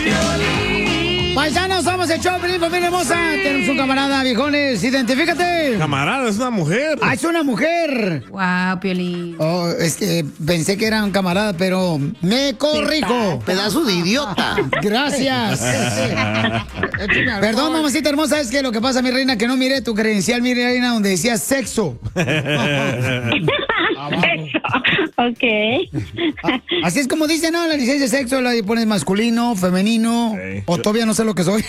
Paisanos, somos el Choplin, familia hermosa. Tenemos un camarada, viejones. Identifícate. Camarada, es una mujer. Ah, es una mujer. Wow, Piolín. Oh, es que pensé que era un camarada, pero me corrijo. Pedazo de idiota. Gracias. Perdón, mamacita hermosa, es que lo que pasa, mi reina, que no miré tu credencial, mi reina, donde decía sexo. Ok. Así es como dice, ¿no? La licencia de sexo, la pones masculino, femenino, Sí. o todavía no sé lo que soy.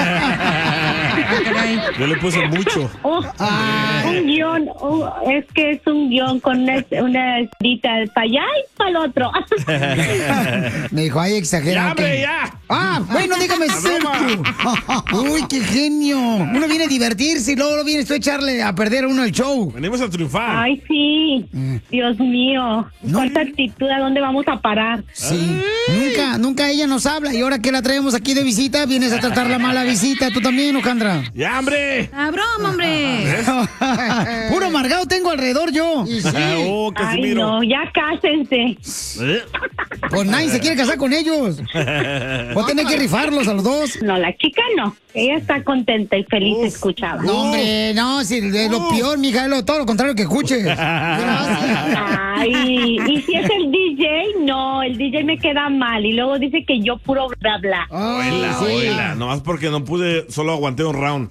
Yo le puse mucho. Un guión, es que es un guión con una escrita para allá y para el otro. Me dijo, ay, exagerado. ¡Ya, hombre, que... ya! Ah, bueno, dígame sexo. Uy, qué genio. Uno viene a divertirse y luego vienes tú a echarle a perder a uno el show. Venimos a triunfar. Ay, sí. Dios mío. No. ¿Cuánta actitud? ¿A dónde vamos a parar? Sí. Nunca ella nos habla. Y ahora que la traemos aquí de visita, vienes a tratar la mala visita. ¿Tú también, Ojandra? ¡Ya, hombre! ¡Ah, broma, hombre! Puro amargado tengo alrededor yo. Oh, Ay, Casimiro. no, ya cásense. Pues nadie se quiere casar con ellos. Voy a tener que rifarlos a los dos. No, la chica no. Ella está contenta y feliz, escuchaba. No, hombre, no, si es lo peor, mija, es todo lo contrario que escuches. Gracias. Ay, y si es el DJ, no, el DJ me queda mal. Y luego dice que yo puro bla bla. Oíla, sí. oíla. Nomás porque no pude, solo aguanté un round.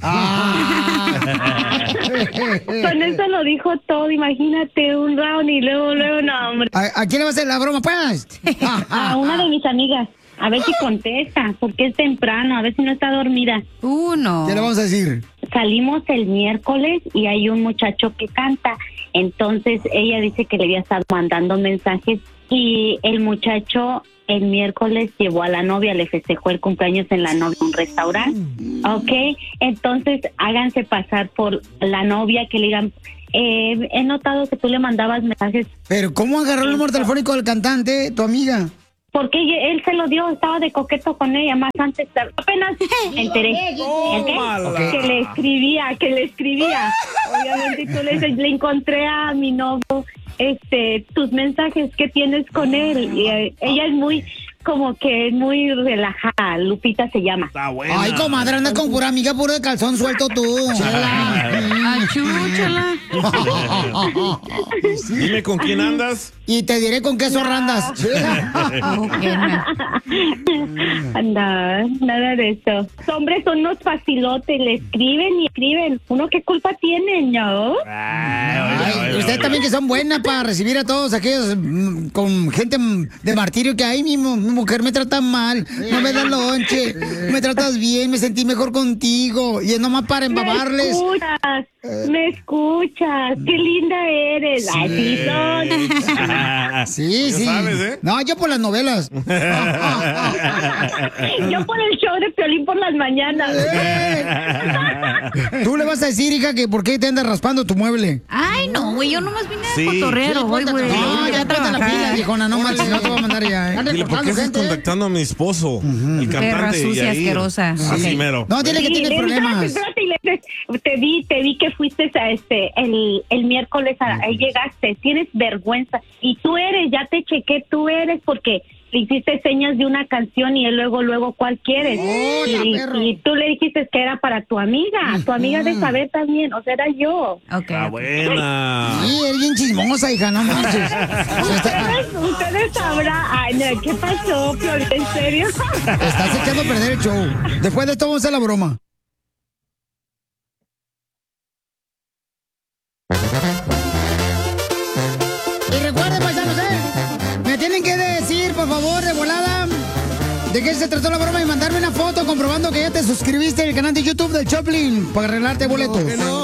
Con eso lo dijo todo, imagínate, un round y luego, no, hombre. ¿A quién le va a hacer la broma, pues? A una de mis amigas. A ver si contesta, porque es temprano, a ver si no está dormida. No. ¿Qué le vamos a decir? Salimos el miércoles y hay un muchacho que canta. Entonces ella dice que le había estado mandando mensajes y el muchacho el miércoles llevó a la novia, le festejó el cumpleaños en la novia en un restaurante. Ok, entonces háganse pasar por la novia, que le digan, he notado que tú le mandabas mensajes. Pero ¿cómo agarró el número telefónico del cantante, tu amiga? Porque él se lo dio, estaba de coqueto con ella, más antes, apenas me enteré. Tómala. Que le escribía. Obviamente tú le encontré a mi novio, tus mensajes que tienes con él. Y ella es muy, como que es muy relajada, Lupita se llama. Está buena. Ay, comadre, andas con pura amiga, puro de calzón suelto tú. Achúchala. Dime con quién andas. Y te diré con qué zorrandas. Nada de eso. Los hombres son unos facilotes, le escriben y escriben. ¿Uno qué culpa tiene, no? Ay, ustedes también que son buenas para recibir a todos aquellos con gente de martirio que hay, mi mujer me trata mal, no me da lonche, me tratas bien, me sentí mejor contigo. Y es nomás para embabarles. Me escuchas, qué linda eres. Así son. Sí, Ya sí. sabes, ¿eh? No, yo por las novelas. Yo por el show de Piolín por las mañanas. Tú le vas a decir, hija, que por qué te andas raspando tu mueble. Ay, no, güey, yo nomás vine Sí. de cotorrero, güey, güey. No, ya trata la pila, viejona, no manches, no te voy a mandar ya. Dile, ¿por qué estás contactando a mi esposo? El Perra cantante. sucia, Yair? asquerosa. Así Ok. mero. No, dile que Sí, tienes problemas. espérate, te vi que fuiste a el miércoles, ahí llegaste, tienes vergüenza. Y tú eres, ya te chequé, tú eres, porque le hiciste señas de una canción y él luego, ¿cuál quieres? Y tú le dijiste que era para tu amiga de saber también, o sea, era yo. Ok. Está buena. Sí, eres bien chismosa, hija, no manches. Ustedes sabrán. Ay, no, ¿qué pasó, Flor? ¿En serio? Estás echando a perder el show. Después de esto vamos a hacer la broma. Y recuerden, paisanos, me tienen que decir, por favor, de volada, de qué se trató la broma y mandarme una foto comprobando que ya te suscribiste al canal de YouTube del Choplin para arreglarte boletos.